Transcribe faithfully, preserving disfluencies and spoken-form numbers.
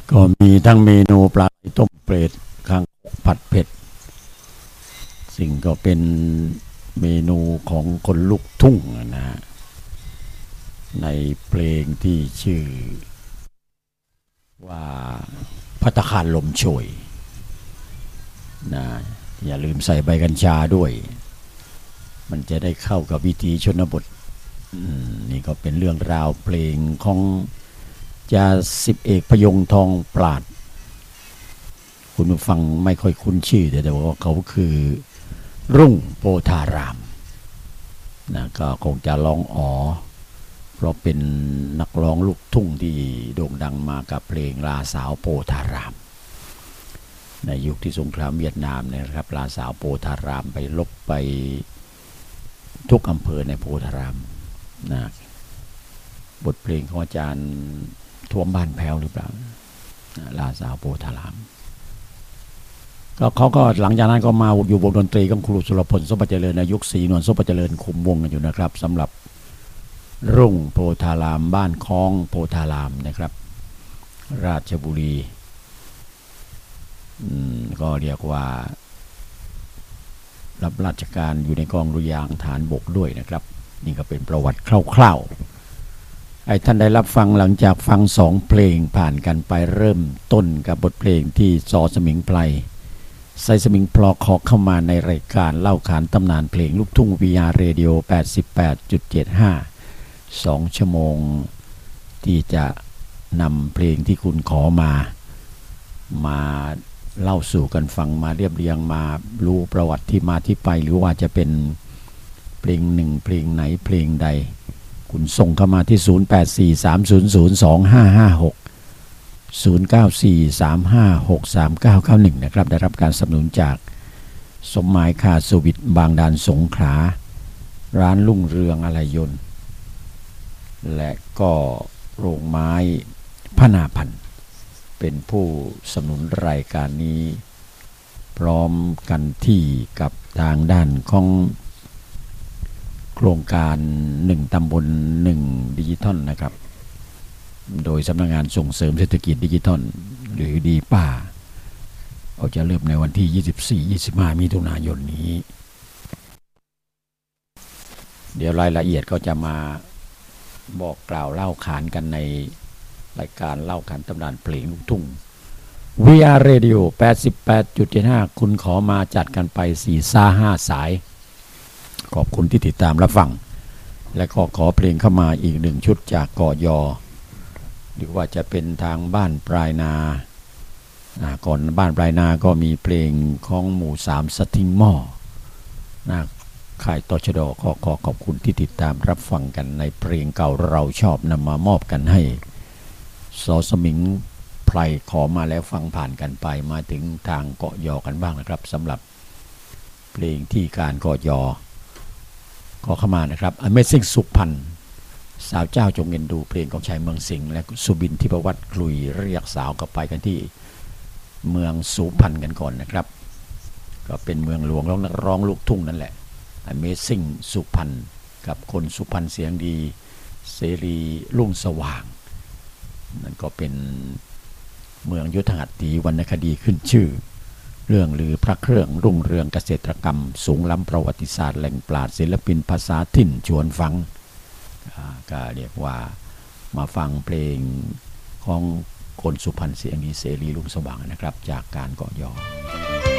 ก็มีทั้งเมนูปลาต้มเปรตข้างผัดเผ็ดสิ่งก็เป็นเมนูของคนลูกทุ่งนะฮะในเพลงที่ชื่อว่าภัตตาคารลมโชยนะอย่าลืมใส่ใบกัญชาด้วยมันจะได้เข้ากับวิถีชนบทนี่ก็เป็นเรื่องราวเพลงของจ่าสิบเอกพยงทองปราดคุณผู้ฟังไม่ค่อยคุ้นชื่อแต่ว่าเขาคือรุ่งโพธารามนะก็คงจะร้องอ๋อเพราะเป็นนักร้องลูกทุ่งที่โด่งดังมากับเพลงลาสาวโพธารามในยุคที่สงครามเวียดนามเนี่ยครับลาสาวโพธารามไปลบไปทุกอำเภอในโพธารามนะบทเพลงของอาจารย์ท่วมบ้านแพ้วหรือเปล่าลาสาวโพธารามก็เขาก็หลังจากนั้นก็มาอยู่วงดนตรีของครูสุรพลสมบัติเจริญในยุคศรีนวลสมบัติเจริญคุมวงกันอยู่นะครับสำหรับรุ่งโพธารามบ้านคลองโพธารามนะครับราชบุรีก็เรียกว่ารับราชการอยู่ในกองดุริยางค์ฐานบกด้วยนะครับนี่ก็เป็นประวัติคร่าวๆไอ้ท่านได้รับฟังหลังจากฟังสองเพลงผ่านกันไปเริ่มต้นกับบทเพลงที่ซอสมิงไพรไซสมิงพลอคอเข้ามาในรายการเล่าขานตำนานเพลงลูกทุ่ง วี อาร์ Radio แปดสิบแปดจุดเจ็ดห้า สองชั่วโมงที่จะนำเพลงที่คุณขอมามาเล่าสู่กันฟังมาเรียบเรียงมารู้ประวัติที่มาที่ไปหรือว่าจะเป็นเพลงหนึ่งเพลงไหนเพลงใดคุณส่งเข้ามาที่ศูนย์ แปด สี่ สาม ศูนย์ ศูนย์ สอง ห้า ห้า หก ศูนย์ เก้า สี่ สาม ห้า หก สาม เก้า เก้า หนึ่งนะครับได้รับการสนับสนุนจากสมหมายคาสวิทบางดานสงขลาร้านรุ่งเรืองอะไหล่ยนต์และก็โรงไม้พนาพันธ์เป็นผู้สนับสนุนรายการนี้พร้อมกันที่กับทางด้านของโครงการหนึ่งตำบลหนึ่งดิจิทัลนะครับโดยสำนักงานส่งเสริมเศรษฐกิจดิจิทัลหรือดีป้าเขาจะเริ่มในวันที่ยี่สิบสี่ ยี่สิบห้ามิถุนายนนี้เดี๋ยวรายละเอียดก็จะมาบอกกล่าวเล่าขานกันในรายการเล่าขานตำนานเพลงลูกทุ่ง วี อาร์ Radio แปดสิบแปดจุดเจ็ดห้า คุณขอมาจัดกันไปสี่ซ่าห้าสายขอบคุณที่ติดตามรับฟังและก็ขอเพลงเข้ามาอีกหนึ่งชุดจากกยหรือว่าจะเป็นทางบ้านปลายนาก่อนบ้านปลายนาก็มีเพลงของหมู่สามสติงหม้อนะค่ายตชดขอขอขอบคุณที่ติดตามรับฟังกันในเพลงเก่าเราชอบนำมามอบกันให้ซอสมิงไพรขอมาแล้วฟังผ่านกันไปมาถึงทางเกาะยอกันบ้างนะครับสำหรับเพลงที่การเกาะยอขอเข้ามานะครับ Amazing สุพรรณสาวเจ้าจงเอ็นดูเพลงของชายเมืองสิงห์และสุบินทิพวัฒน์คลุยเรียกสาวก็ไปกันที่เมืองสุพรรณกันก่อนนะครับก็เป็นเมืองหลวงร้องนักร้องลูกทุ่งนั่นแหละ Amazing สุพรรณกับคนสุพรรณเสียงดีเสรีรุ่งสว่างนั่นก็เป็นเมืองยุทธหัตถีวรรณคดีขึ้นชื่อเรื่องลือพระเครื่องรุ่งเรืองเกษตรกรรมสูงล้ำประวัติศาสตร์แหล่งปราชญ์ศิลปินภาษาถิ่นชวนฟังก็เรียกว่ามาฟังเพลงของคนสุพรรณเสียงดีเสรีรุ่งสว่างนะครับจากการเกาะยอ